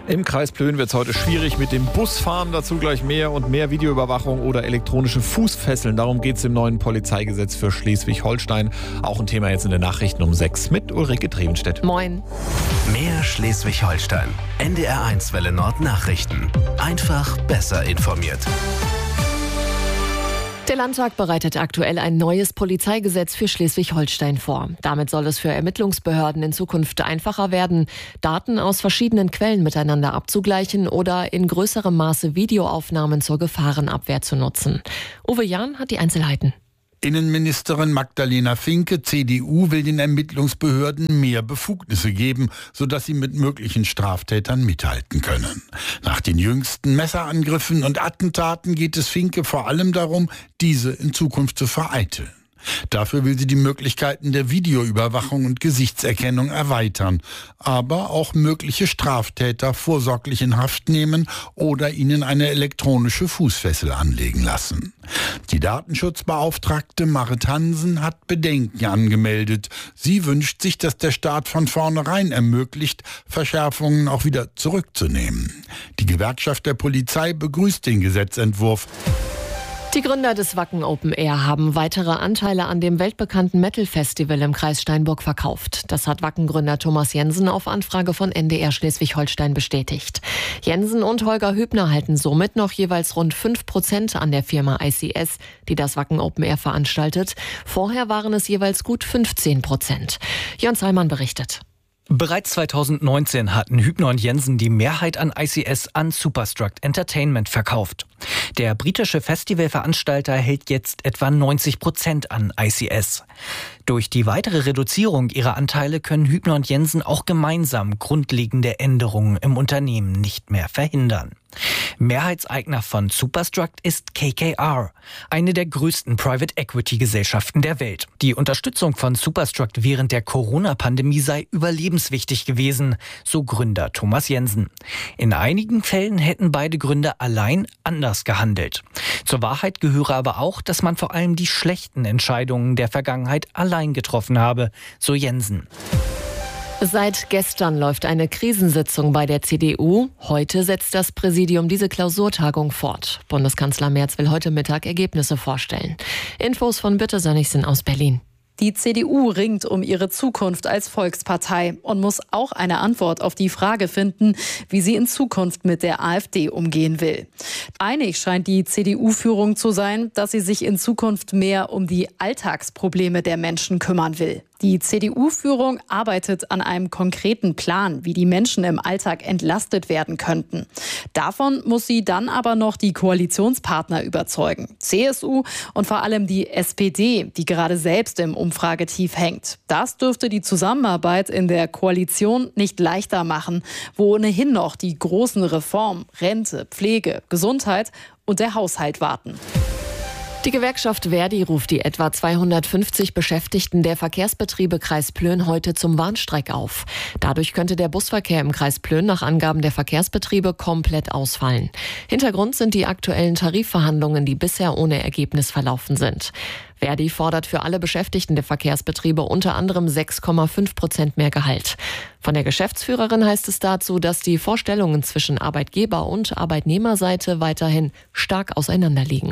Im Kreis Plön wird es heute schwierig mit dem Busfahren. Dazu gleich mehr und mehr Videoüberwachung oder elektronische Fußfesseln. Darum geht es im neuen Polizeigesetz für Schleswig-Holstein. Auch ein Thema jetzt in den Nachrichten um 6 mit Ulrike Drevenstedt. Moin. Mehr Schleswig-Holstein. NDR1 Welle Nord Nachrichten. Einfach besser informiert. Der Landtag bereitet aktuell ein neues Polizeigesetz für Schleswig-Holstein vor. Damit soll es für Ermittlungsbehörden in Zukunft einfacher werden, Daten aus verschiedenen Quellen miteinander abzugleichen oder in größerem Maße Videoaufnahmen zur Gefahrenabwehr zu nutzen. Uwe Jahn hat die Einzelheiten. Innenministerin Magdalena Finke, CDU, will den Ermittlungsbehörden mehr Befugnisse geben, sodass sie mit möglichen Straftätern mithalten können. Nach den jüngsten Messerangriffen und Attentaten geht es Finke vor allem darum, diese in Zukunft zu vereiteln. Dafür will sie die Möglichkeiten der Videoüberwachung und Gesichtserkennung erweitern, aber auch mögliche Straftäter vorsorglich in Haft nehmen oder ihnen eine elektronische Fußfessel anlegen lassen. Die Datenschutzbeauftragte Marit Hansen hat Bedenken angemeldet. Sie wünscht sich, dass der Staat von vornherein ermöglicht, Verschärfungen auch wieder zurückzunehmen. Die Gewerkschaft der Polizei begrüßt den Gesetzentwurf. Die Gründer des Wacken Open Air haben weitere Anteile an dem weltbekannten Metal-Festival im Kreis Steinburg verkauft. Das hat Wacken-Gründer Thomas Jensen auf Anfrage von NDR Schleswig-Holstein bestätigt. Jensen und Holger Hübner halten somit noch jeweils rund 5% an der Firma ICS, die das Wacken Open Air veranstaltet. Vorher waren es jeweils gut 15%. Jörn Zallmann berichtet. Bereits 2019 hatten Hübner und Jensen die Mehrheit an ICS an Superstruct Entertainment verkauft. Der britische Festivalveranstalter hält jetzt etwa 90% an ICS. Durch die weitere Reduzierung ihrer Anteile können Hübner und Jensen auch gemeinsam grundlegende Änderungen im Unternehmen nicht mehr verhindern. Mehrheitseigner von Superstruct ist KKR, eine der größten Private-Equity-Gesellschaften der Welt. Die Unterstützung von Superstruct während der Corona-Pandemie sei überlebenswichtig gewesen, so Gründer Thomas Jensen. In einigen Fällen hätten beide Gründer allein anders gehandelt. Zur Wahrheit gehöre aber auch, dass man vor allem die schlechten Entscheidungen der Vergangenheit allein getroffen habe, so Jensen. Seit gestern läuft eine Krisensitzung bei der CDU. Heute setzt das Präsidium diese Klausurtagung fort. Bundeskanzler Merz will heute Mittag Ergebnisse vorstellen. Infos von Birte Sönnigsen aus Berlin. Die CDU ringt um ihre Zukunft als Volkspartei und muss auch eine Antwort auf die Frage finden, wie sie in Zukunft mit der AfD umgehen will. Einig scheint die CDU-Führung zu sein, dass sie sich in Zukunft mehr um die Alltagsprobleme der Menschen kümmern will. Die CDU-Führung arbeitet an einem konkreten Plan, wie die Menschen im Alltag entlastet werden könnten. Davon muss sie dann aber noch die Koalitionspartner überzeugen. CSU und vor allem die SPD, die gerade selbst im Umfragetief hängt. Das dürfte die Zusammenarbeit in der Koalition nicht leichter machen, wo ohnehin noch die großen Reformen, Rente, Pflege, Gesundheit und der Haushalt warten. Die Gewerkschaft Verdi ruft die etwa 250 Beschäftigten der Verkehrsbetriebe Kreis Plön heute zum Warnstreik auf. Dadurch könnte der Busverkehr im Kreis Plön nach Angaben der Verkehrsbetriebe komplett ausfallen. Hintergrund sind die aktuellen Tarifverhandlungen, die bisher ohne Ergebnis verlaufen sind. Verdi fordert für alle Beschäftigten der Verkehrsbetriebe unter anderem 6,5% mehr Gehalt. Von der Geschäftsführerin heißt es dazu, dass die Vorstellungen zwischen Arbeitgeber- und Arbeitnehmerseite weiterhin stark auseinanderliegen.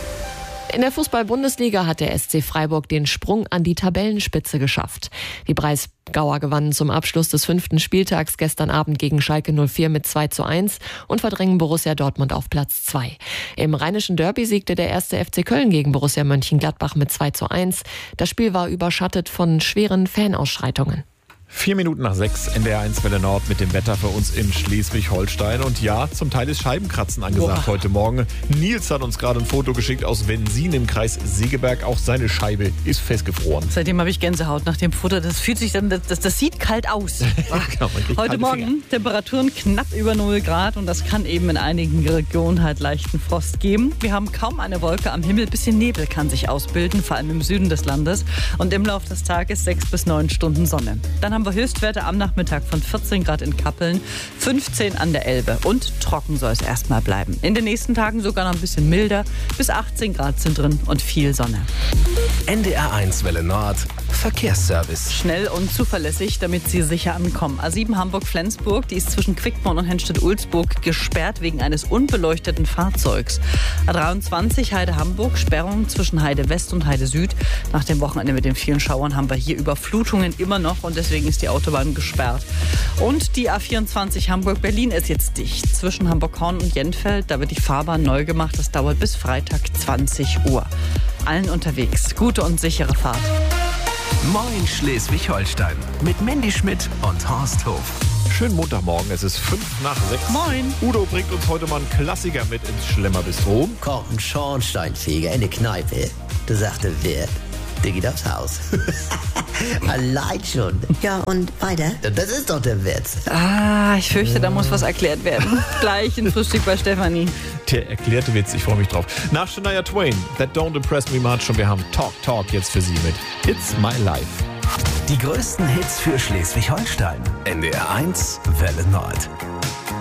In der Fußball-Bundesliga hat der SC Freiburg den Sprung an die Tabellenspitze geschafft. Die Breisgauer gewannen zum Abschluss des 5. Spieltags gestern Abend gegen Schalke 04 mit 2:1 und verdrängen Borussia Dortmund auf Platz 2. Im rheinischen Derby siegte der 1. FC Köln gegen Borussia Mönchengladbach mit 2:1. Das Spiel war überschattet von schweren Fanausschreitungen. 4 Minuten nach 6, NDR1 Welle Nord mit dem Wetter für uns in Schleswig-Holstein. Und ja, zum Teil ist Scheibenkratzen angesagt heute Morgen. Nils hat uns gerade ein Foto geschickt aus Wenzin im Kreis Segeberg. Auch seine Scheibe ist festgefroren. Seitdem habe ich Gänsehaut nach dem Foto. Das fühlt sich dann, das sieht kalt aus. Genau, heute Morgen Temperaturen knapp über 0 Grad und das kann eben in einigen Regionen halt leichten Frost geben. Wir haben kaum eine Wolke am Himmel. Bisschen Nebel kann sich ausbilden, vor allem im Süden des Landes. Und im Laufe des Tages 6 bis 9 Stunden Sonne. Dann haben wir Höchstwerte am Nachmittag von 14 Grad in Kappeln, 15 an der Elbe und trocken soll es erstmal bleiben. In den nächsten Tagen sogar noch ein bisschen milder, bis 18 Grad sind drin und viel Sonne. NDR1 Welle Nord, Verkehrsservice. Schnell und zuverlässig, damit Sie sicher ankommen. A7 Hamburg-Flensburg, die ist zwischen Quickborn und Henstedt-Ulzburg gesperrt wegen eines unbeleuchteten Fahrzeugs. A23 Heide-Hamburg, Sperrung zwischen Heide-West und Heide-Süd. Nach dem Wochenende mit den vielen Schauern haben wir hier Überflutungen immer noch und deswegen ist die Autobahn gesperrt. Und die A24 Hamburg-Berlin ist jetzt dicht. Zwischen Hamburg-Horn und Jentfeld, da wird die Fahrbahn neu gemacht. Das dauert bis Freitag 20 Uhr. Allen unterwegs gute und sichere Fahrt. Moin Schleswig-Holstein mit Mandy Schmidt und Horst Hof. Schönen Montagmorgen, es ist 5 nach 6. Moin. Udo bringt uns heute mal einen Klassiker mit ins Schlemmerbistro. Kommt ein Schornsteinfeger in die Kneipe. Da sagt der Wirt, der geht aufs Haus. Allein schon. Ja, und weiter? Das ist doch der Witz. Ich fürchte, da muss was erklärt werden. Gleich ein Frühstück bei Stefanie. Der erklärte Witz, ich freue mich drauf. Nach Shania Twain, That Don't Impress Me Much, und wir haben Talk jetzt für Sie mit It's My Life. Die größten Hits für Schleswig-Holstein. NDR 1 Welle Nord.